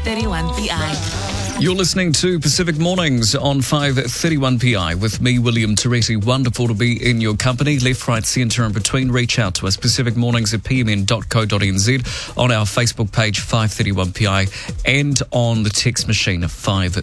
531PI. You're listening to Pacific Mornings on 531PI with me, William Teresi. Wonderful to be in your company, left, right, centre and between. Reach out to us, pacificmornings@pmn.co.nz, on our Facebook page, 531PI, and on the text machine of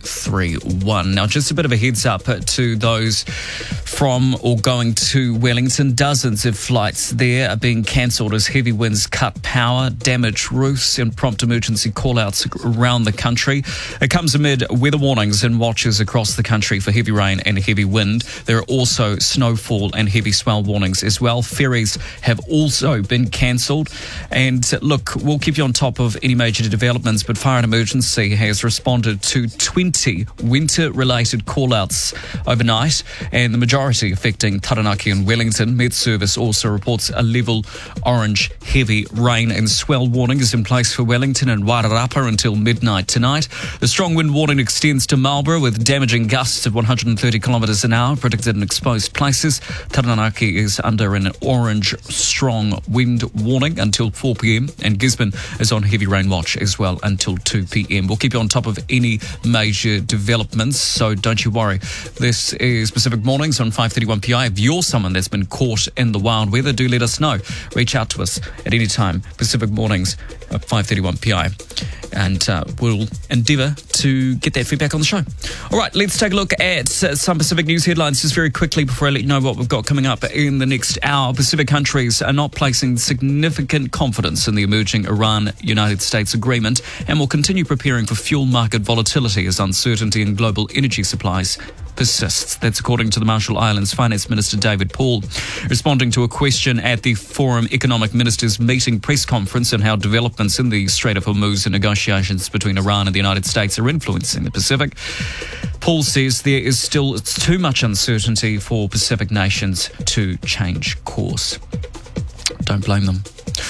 531. Now, just a bit of a heads up to those from or going to Wellington. Dozens of flights there are being cancelled as heavy winds cut power, damage roofs and prompt emergency call-outs around the country. It comes amid weather warnings and watches across the country for heavy rain and heavy wind. There are also snowfall and heavy swell warnings as well. Ferries have also been cancelled. And look, we'll keep you on top of any major developments, but Fire and Emergency has responded to 20 winter-related call-outs overnight, and the majority affecting Taranaki and Wellington. Met Service also reports a level orange heavy rain and swell warning is in place for Wellington and Wairarapa until midnight tonight. The strong wind warning extends to Marlborough with damaging gusts of 130 kilometres an hour predicted in exposed places. Taranaki is under an orange strong wind warning until 4 p.m. and Gisborne is on heavy rain watch as well until 2 p.m. We'll keep you on top of any major developments, so don't you worry. This is Pacific Mornings on 531PI. If you're someone that's been caught in the wild weather, do let us know. Reach out to us at any time, Pacific Mornings at 531PI, and we'll endeavour to get that feedback on the show. All right, let's take a look at some Pacific news headlines just very quickly before I let you know what we've got coming up in the next hour. Pacific countries are not placing significant confidence in the emerging Iran-United States agreement and will continue preparing for fuel market volatility as uncertainty in global energy supplies persists. That's according to the Marshall Islands Finance Minister David Paul, responding to a question at the Forum Economic Ministers meeting press conference on how developments in the Strait of Hormuz and negotiations between Iran and the United States are influencing the Pacific. Paul says there is still too much uncertainty for Pacific nations to change course. Don't blame them.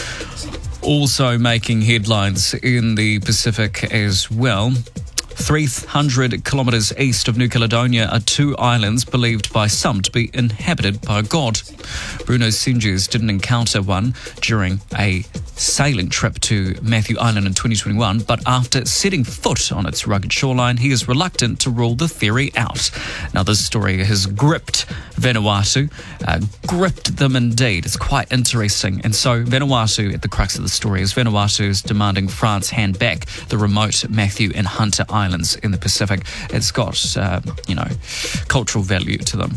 Also making headlines in the Pacific as well. 300 kilometres east of New Caledonia are two islands believed by some to be inhabited by a god. Bruno Senges didn't encounter one during a sailing trip to Matthew Island in 2021, but after setting foot on its rugged shoreline, he is reluctant to rule the theory out. Now, this story has gripped Vanuatu, gripped them indeed. It's quite interesting. And so Vanuatu, at the crux of the story, is Vanuatu is demanding France hand back the remote Matthew and Hunter Islands in the Pacific. It's got, cultural value to them.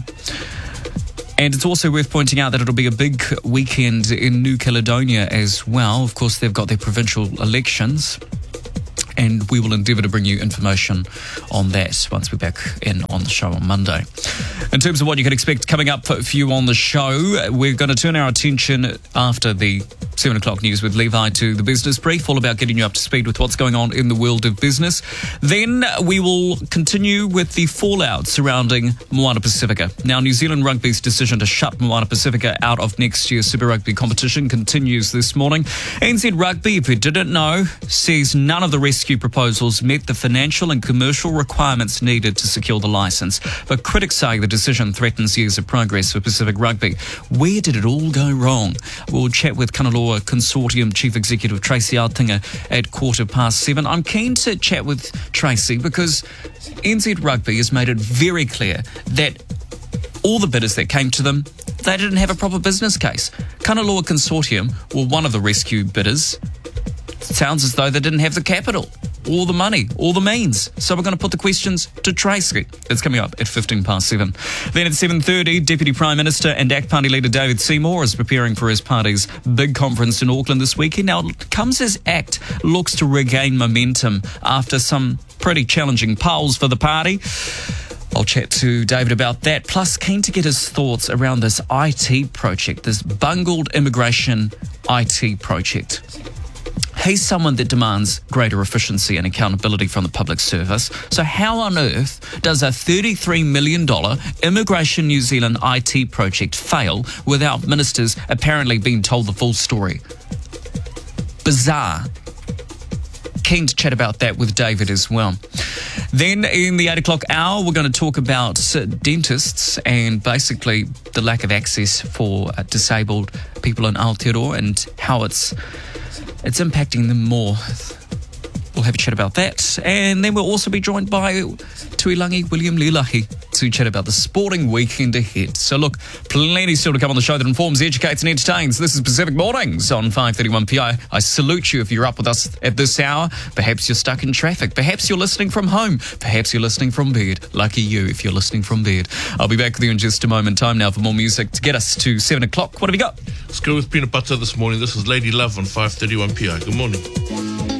And it's also worth pointing out that it'll be a big weekend in New Caledonia as well. Of course, they've got their provincial elections, and we will endeavour to bring you information on that once we're back in on the show on Monday. In terms of what you can expect coming up for you on the show, we're going to turn our attention after the 7 o'clock news with Levi to the business brief, all about getting you up to speed with what's going on in the world of business. Then we will continue with the fallout surrounding Moana Pacifica. Now, New Zealand Rugby's decision to shut Moana Pacifica out of next year's Super Rugby competition continues this morning. NZ Rugby, if you didn't know, says none of the rescue proposals met the financial and commercial requirements needed to secure the licence. But critics say the decision threatens years of progress for Pacific Rugby. Where did it all go wrong? We'll chat with Kanaloa Consortium Chief Executive Tracy Altinga at 7:15. I'm keen to chat with Tracy because NZ Rugby has made it very clear that all the bidders that came to them, they didn't have a proper business case. Kanaloa Consortium were one of the rescue bidders. It sounds as though they didn't have the capital, all the money, all the means. So we're going to put the questions to Tracy. It's coming up at 7:15. Then at 7:30, Deputy Prime Minister and ACT Party leader David Seymour is preparing for his party's big conference in Auckland this weekend. Now, it comes as ACT looks to regain momentum after some pretty challenging polls for the party. I'll chat to David about that, plus keen to get his thoughts around this IT project, this bungled immigration IT project. He's someone that demands greater efficiency and accountability from the public service. So how on earth does a $33 million Immigration New Zealand IT project fail without ministers apparently being told the full story? Bizarre. Keen to chat about that with David as well. Then in the 8 o'clock hour, we're going to talk about dentists and basically the lack of access for disabled people in Aotearoa and how it's impacting them more We'll have a chat about that. And then we'll also be joined by Tuilangi William Lilahi to chat about the sporting weekend ahead. So look, plenty still to come on the show that informs, educates and entertains. This is Pacific Mornings on 531 PI. I salute you if you're up with us at this hour. Perhaps you're stuck in traffic. Perhaps you're listening from home. Perhaps you're listening from bed. Lucky you if you're listening from bed. I'll be back with you in just a moment. Time now for more music to get us to 7 o'clock. What have you got? Let's go with Peanut Butter this morning. This is Lady Love on 531 PI. Good morning.